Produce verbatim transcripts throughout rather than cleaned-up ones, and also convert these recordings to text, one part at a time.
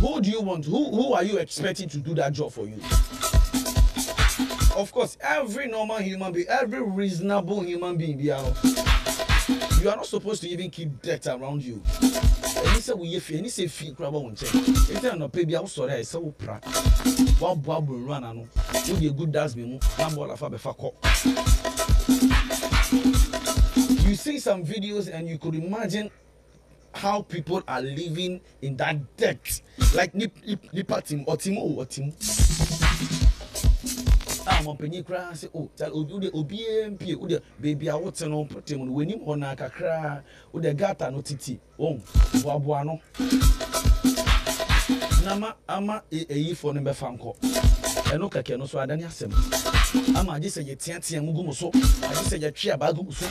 Who do you want? Who who are you expecting to do that job for you? Of course, every normal human being, every reasonable human being, you are not supposed to even keep dirt around you. Any say we if any say fee crab on check. It's not pay be sorry, I say pra. One bob will run and you be a good dance me. You see some videos and you could imagine how people are living in that dirt. Like nip nip nip team or team or team. I'm on penny cry say, oh, tell Obi Obi M P, Ude, baby, I want to know put him when him on a cry, Ude gata no titi, oh, Wabuano. Nama, ama, a ye for number fanco. And look at Keno so I don't yasem. Ama, just say your tianti and Mugumoso, I just say your chia baguso.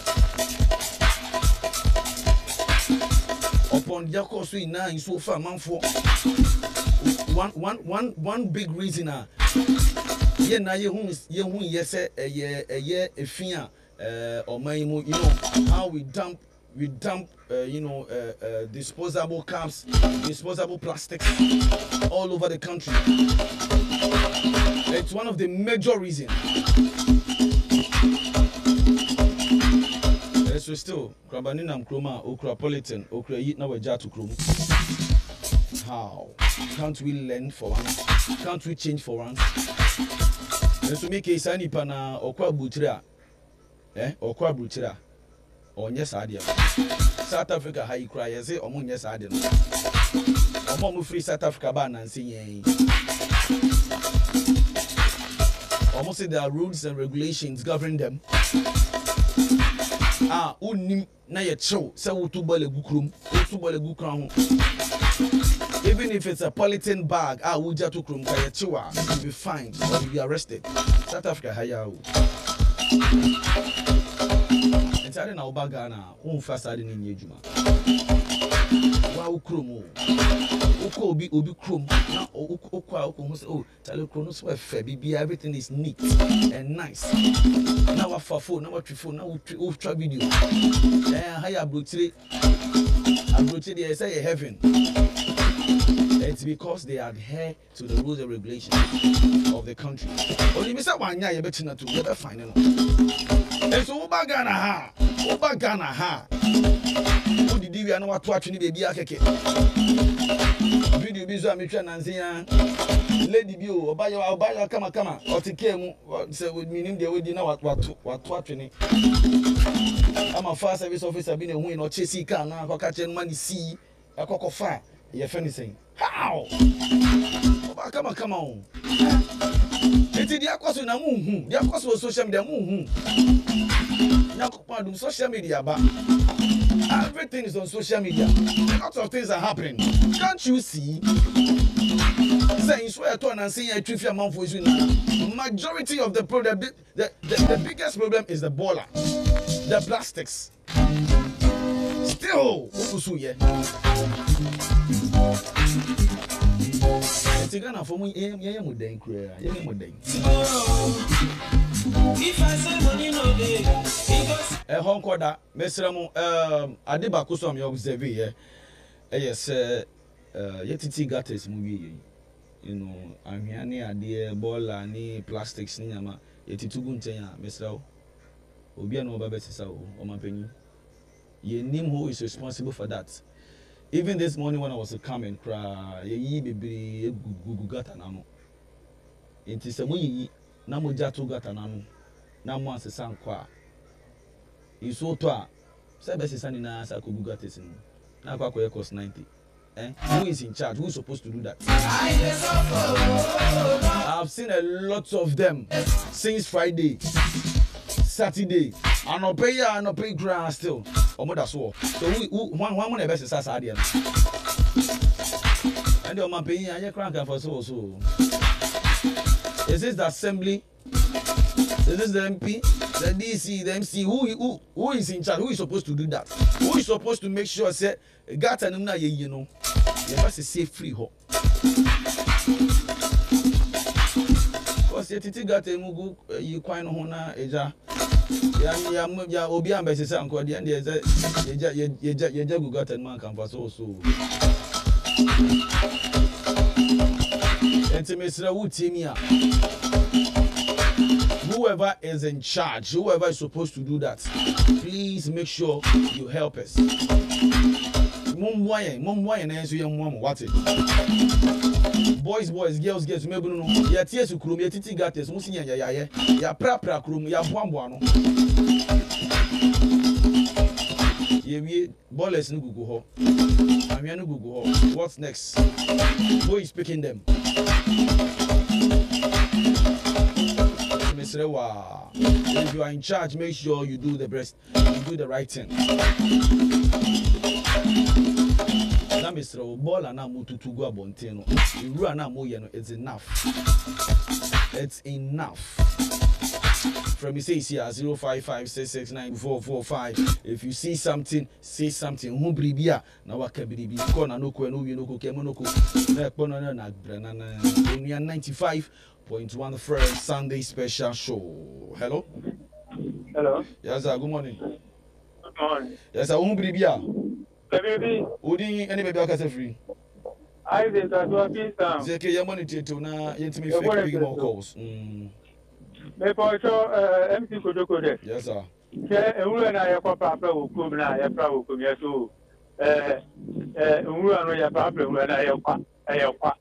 Upon Yako Sui nine so far, man for one, one, one, one big reason. Uh, Yeah, now you who you who yes a year a year a fear uh or my you know how we dump we dump uh, you know uh, uh, disposable cups, disposable plastics all over the country. It's one of the major reasons. Uh, so still Krabaninam Kroma Okrapolitan Okra eat now a jar to Krum. How can't we learn for one? Can't we change for one? So make a sunny pana or qua butria, eh, or qua butria, or yes, idea. South Africa, how you cry, I say, or moon, yes, I didn't. Or more free South Africa ban and sing. Almost say there are rules and regulations governing them. Ah, unim na ye show, so to ball a bookroom, to ball a book crown. Even if it's a polythene bag, I will just to krum kaya chiwa, you'll be fined or you'll be arrested. South Africa, hayao. And I don't know about Ghana, who first had in Yejuma. Wow, krumo. Oko be obi krum. Now, okwa oko say, oh, tell Kronos were fair, baby, everything is neat and nice. Now, a phone, now, a phone, now, we try video. Eh, haya brutally. I brutally say heaven. It's because they adhere to the rules and regulations of the country. Only Mister Wanya, you better not to get a final. And so, Obagana ha, Obagana ha. Who did you know what to watch in the baby? Video Bizu Amisha Nanzia, Lady Bio, Obaya, Obaya, Kama Kama, or Tikemu, say with meaning they would know what what what watching. I'm a fire service officer, been a win or chasing car now, catching money, see a cock of fire. You're finishing. How? Oh, come on, come on. It's the aquas in a moon. The aquas was social media moon. Now, social media, but everything is on social media. Lots of things are happening. Can't you see? Saying swear to and saying a trivia month for you. Majority of the problem, the, the, the, the biggest problem is the baller, the plastics. Still, yeah. Tigana for me, yeah, would then create, yeah, would then. If I say money, no day, a Hong Kong, Mister um, Adibakusam, you observe here. Yes, uh, yet it got this movie, you know, I'm here near the ball and plastics, Niama, yet it took Mister Obiano Babes or my penny. Ye name who is responsible for that. Even this morning when I was coming, cry, ye baby, Google got an ammo. It is a way, Namo Jatu got an ammo. Namo as a sound qua. You saw twa. Sabes is an as I could got this in. Now, Quack cost ninety. Eh? Who is in charge? Who is supposed to do that? I've seen a lot of them since Friday, Saturday. And I'll pay ya and I'll pay grand still. Or more that's all. So we one one one best is Saturday. And the man paying ya crank for so so. Is this the assembly? Is this the M P? The D C, the M C? Who who who is in charge? Who is supposed to do that? Who is supposed to make sure say got an na you know? You must say free ho. Cause you titi got a mugu you quite no na eja. Ya ya ya obi ambese say anko de dey say ye ye ye got and man can for so so. Intimacy would team here. Whoever is in charge, whoever is supposed to do that, please make sure you help us. What it? Boys, boys, girls, girls, maybe no. Ya tears to krum, ya titi gates, musi ya ya ya ya pra pra krum, ya buan buano. Ye we ballers no Google ho. I'm here no Google ho. What's next? Who is picking them? Mister Wow. If you are in charge, make sure you do the best, you do the right thing. Now, Mister Ball and now to to go abontino. You run now more, it's enough. It's enough. From me say here zero five five six six nine four four five. If you see something, say something. Who bribia na waka bribi. Kona no ko no no ko kemo no ko. Na kono na na branana. Only ninety-five point one Friend Sunday special show. Hello. Hello. Yes sir. Good morning. Good morning. Yes sir. Who bribia? Baby. Odi any baby aka say free. I did that to be some. Say ke yamoni to na yentimi fake big more calls. Mm. Me for sure uh, M C Kodoko there. Yes sir. Ke enwura na ya kwa papa okum na ya pra okum ya so eh eh enwura no ya papa enwura na ya kwa ya kwa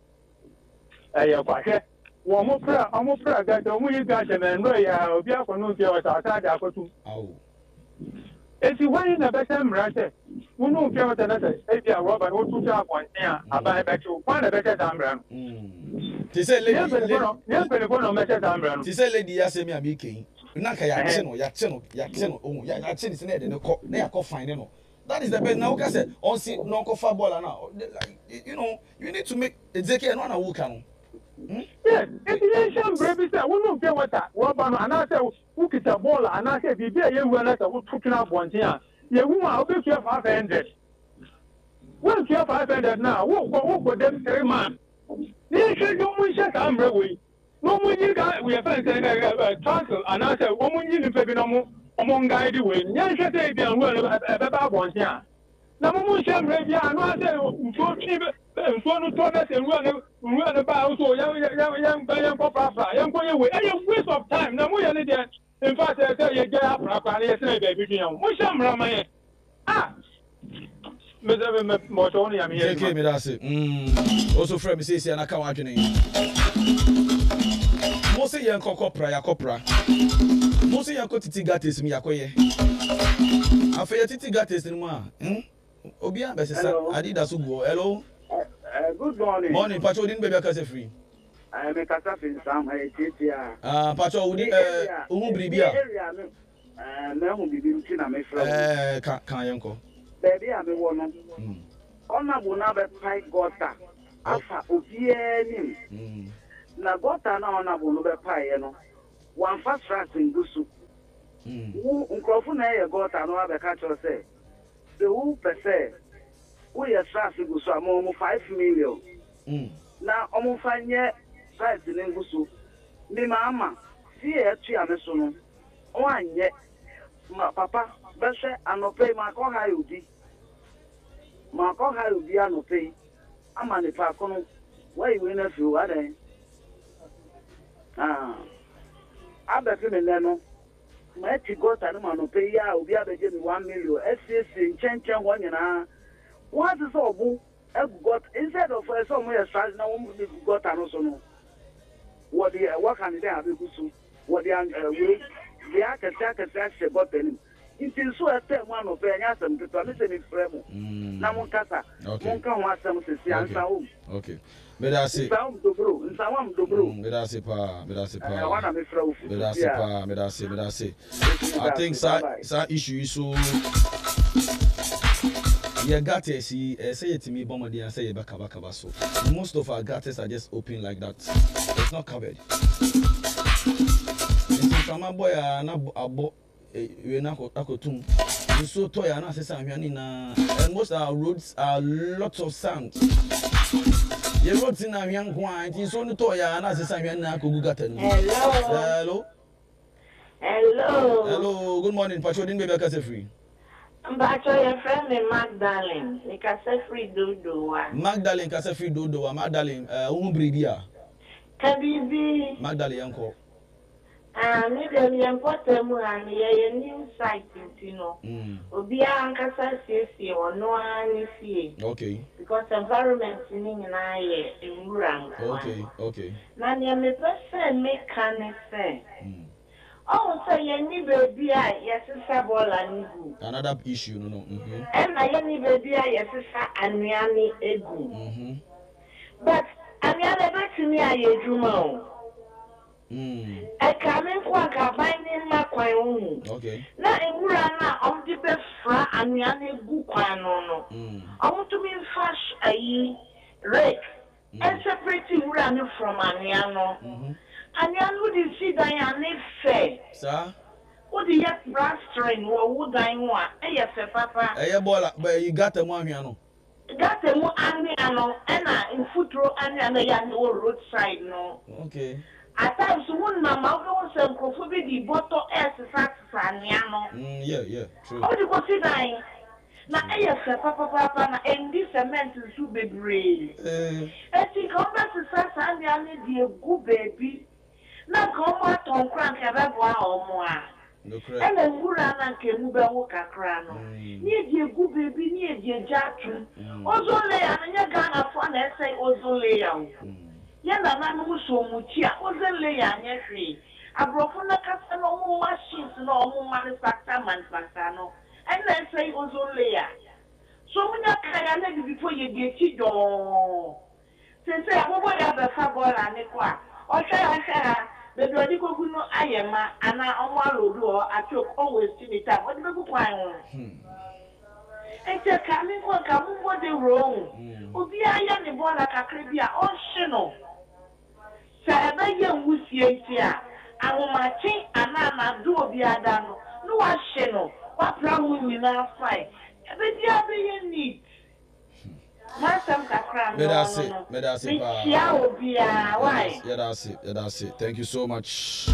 ya kwa ke wo mo pra o mo pra ga do mo yi ga je me no ya obi akono bi o ta ta da akotu. Awo. Esi why na better mrate wonu fi o ta na se e bi a roba o tu ta akwanten a aban be chu kwa na better zamra. Mm. Ti say lady ya pele kono better zamra no. Ti say lady ya say me am ike. Na ka ya che no ya che no ya che no oh ya ya che ni se na de ne ko na ya ko fine no. That is the best. Now okay say on see no ko fa ball now. You know, you need to make Ezekiel no na wo kan. Yes, if you sham baby say we no get water. Wo ba no ana say who kita ball ana say bibi e yewu na say wo tutuna bonten a. Ye wu a obe five hundred. When five hundred now, wo wo go dem three man. Ni she do mu she ka amre we. No mu yi ga we fa say transfer ana say wo mu yi ni fe bi no mu omo guide we. Nya she say bi an wo e be ba bonten a. Na mu mu she amre bi a no say so twi so no to na say wo na wo na ba so yan yan yan ba yan ko papa yan ko ye we. E waste of time. Na mu ye ne dey. In fact, I say you get up and you say baby you. Mu she amra man. Ah. Me say me mo so ni am here. Okay, me that's it. Mm. Also friend me say say na ka wa dwene. Mo say yan kokopra ya kopra. Mo say yan ko titi gates mi yakoye. Afa ya titi gates ni mo a. Hm? Obi an be sesa adida so go. Hello. Uh, good morning. Morning, Pacho din baby aka say free. I am a Kasafin Sam. I teach Ah, Pacho, we eh uhu bribia. Eh, me hu bibi ntina me fra. Eh, kan kan yenko. Baby a me wo no. Mm. Ona bu na be pai gota. Afa obi enim. Mm. Na gota na ona bu no be pai no. Wan fast track ngusu. Mm. Wu nkrofo na ye gota no abeka cho say. The who per se. We are traffic ngusu amomo five million. Mm. Na omo fanye price ni ngusu. Mi mama si e tu ame so no. O anye ma papa be hwe anope ma ko ha odi. Ma ko ha odi anope. Ama ne pa kono. Why we na fi wa den. Ah. Abefe me no. Ma ti gota no ma anope ya obi abeje mi one million. Esi nchenchen ho nyina. What is obu? Got instead of somewhere start now we got an so no. What the what can they have to what the we the aka taka taka got them. It is so a term one of any some to listen in frame. Na mon kasa. Mon kan wa some se answer home. Okay. Me da say. Sound do bro. Nsawam do bro. Me da say pa, me da say pa. I wanna me frau. Me da say pa, me da say, me da say. I think sa sa issue is so yeah, gutters, say it to me, Bombardier, and say back back so. Most of our gutters are just open like that. It's not covered. From my boy, I'm not we're not akotum. So toy and say and most of our roads are lots of sand. Your roads in a young wine, it's only toy and I say Hello. Hello. Hello. Hello, good morning, Pacho, didn't be back as a free. But your friend is Magdalene. You can say free dodo. Magdalene can say free dodo. Magdalene, uh, who bribia? Kabibi. Magdalene, uncle. Ah, me dem important mu and ye new site you know. Mm. Obi ankasa siesie ono ani fie. Okay. Because environment ni nyina ye enwura. Okay, okay. Na ne me person make can say. Mm. Oh, so ye ni baby a yesisa bola ni gu. Another issue, no, no. Mhm. And na ye ni baby a yesisa anuane egu. Mhm. But anuane betumi aye dwuma o. Mm. I come in for a binding my quine. Okay. Now, in Rana, I'm the best fra and Yanni Guquano. I want to be fash a ye rake and separating Rana from Aniano. And Yanu did see Diane say, Sir? What the yet brass string or would I want? Eh, yes, papa. Eh, bola, but you got a one here. Got a more Aniano and I in foot row and the Yano roadside, no. Okay. At times, one mamma goes and coffee the bottle as a saxaniano. Yeah, yeah, true. How do you consider? Now, I have papa papa and this cement is too big. I think come back to Sassaniani, dear good baby. Now come out on crank about or more. And then Murana came over walk a crown. Near dear good baby, near dear Jackie. Ozole and your gun of fun essay Ozole. Yana na no so muchi a ozenle ya anya hwe abrofo na kasa no mo machines no mo manufacture manufacture no and then say ozenle ya so munya kaya na before you dey chi do say say agogo ya be fa bola ni kwa o sha ya sha be do di ko kuno ayema ana omo alodu o atok always see me time what be ku kwan ho ete ka mi ko ka mu mo de wrong obi aya ni bola kakre bia o hye no Saba young Wusia, I will my chain and I do the Adano. No, I shall. What problem will now fight? But you have a need. Master Kakram, that's it. That's it. Why? Yeah, that's it. Yeah, that's it. Thank you so much.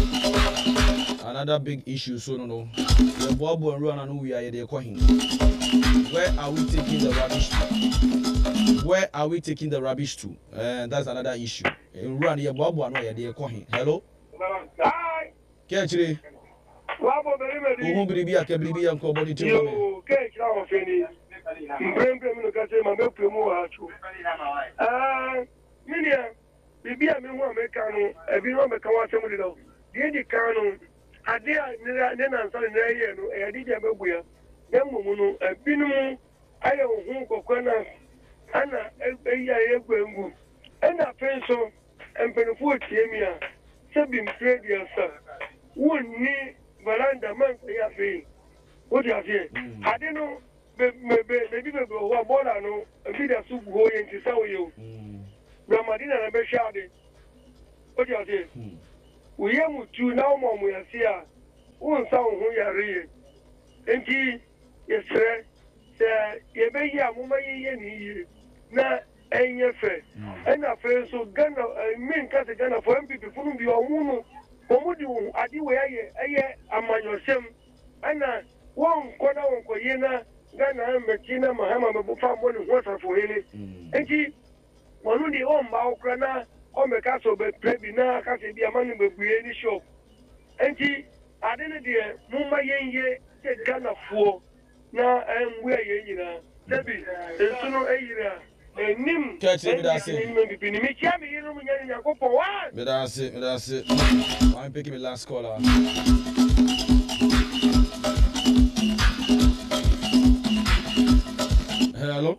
Another big issue, so no, no. The Bob and Run and we are there. Where are we taking the rubbish to? Where are we taking the rubbish to? And that's another issue. In Run here, Bob and we are there. Hello? Hi. Catch it. Wabo beri Who believe I can believe you and body to you? Catch now, Fanny. Bring them to catch him and make them more. Ah, Minia, Bibi, I mean, one mechanic, everyone become what somebody knows. The Eddie Cano, I did then I'm sorry, I did a baby. Then, a binum, I have a home of Quana, Anna, a year ago, and a pencil, and Penfoot, Yemia, Sabin trade yourself. One knee, Valanda, man, I have been. What do you say? I don't know. Maybe people who are born, I know, a bit of soup going to sell you. Ramadina and Beshadi. What do you say? We are two now, Mom, we are here. One sound who are real. And he, yes, sir, sir, you may hear Mumma Yen, na and your face. And a friend so Ghana, I mean, Casa Ghana for M P before your woman. Omudu, I do where I am on your sim. And one quarter on Koyena. Ghana and Machina, Mahama, Bufa, one water for Hilly. And she, one of the own Maukrana, or Mecaso, but Prebina, Cassia, Amani, but we any show. And she, I didn't dear, Mumma Yen, said Ghana for. Now I am where you know. Debbie, the sooner a year. And Nim, catch it, that's it. But that's it, that's it. I'm picking the last caller. Hello?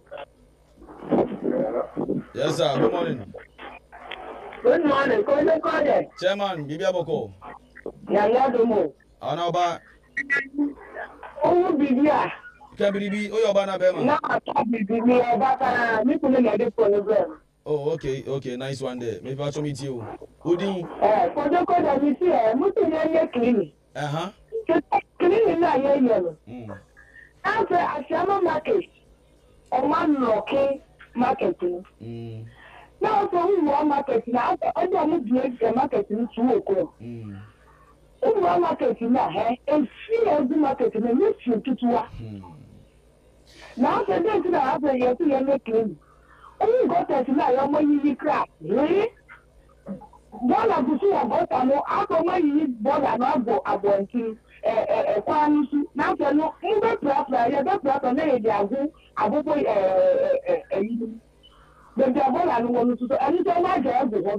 Yes, sir. Good morning. Good morning. Good morning. Chairman, Bibi Aboko. Yeah, yeah, do more. Anaba. Oh, Bibi. Can Bibi, oh, you're Bana Bema. No, I can't be Bibi, but I'm going to get program. Oh, okay, okay, nice one there. Maybe I'll meet you. Udi. Eh, for the code of this year, I'm going to clean. Uh huh. Clean is not yellow. Hmm. After a summer market, or one local marketing. Hmm. Now, for one market, now, I don't need the marketing to work. Hmm. Uwa market na he, e fi every market na me fi tutuwa. Na se dey na happen ye to ye make clean. O go test na yo mo yi crack. Eh? Bola busu wa bota no, ako mo yi bola no abo abonti eh eh kwanu su. Na se no, mbe pra ye be pra na ye di agu, agogo eh eh eh yi. The bola no wonu so, ani so na je agu ho.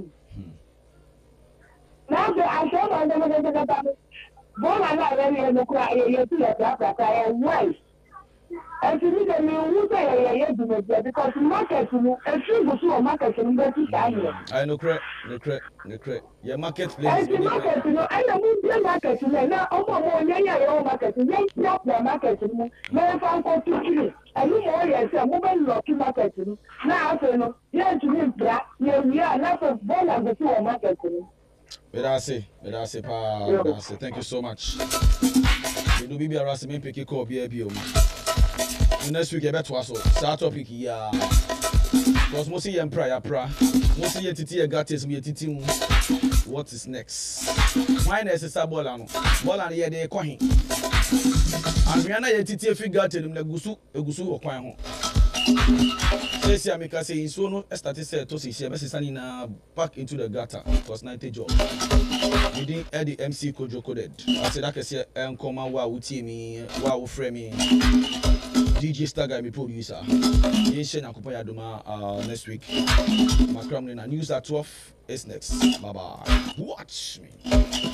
Now the I said on the Bon, I'm not ready to cry. You see that I am wife. And to me, the new say because market, a few go to a market and go to China. I know, correct, no correct, no correct. Your marketplace. And the market, you know, and the movie market, you know, now over more than your market, you know, not the market, you know, never found for two kilos. And you know, yes, a woman lucky market, you know. Now, you know, yeah, to me, yeah, not a bon and go to a market, you know. Medase, medase pa, medase. Thank you so much. We do be around me pick call B A B O. Next week, I bet was so. Start topic here. Because most of prayer, prayer. Most of you titi gates me titi. What is next? Mine is a bolano. Bolano here they coin. And we are not titi figure tell him the gusu, a gusu or coin. Say America say so no started say to see Messi back into the gutter because ninety job. We didn't add the M C Kojo coded. I said I can say and come and wow me wow frame me D J Stagger me producer. Yin Shen Akupaya Duma uh next week. My Kremlin news at twelve is next. Bye bye. Watch me.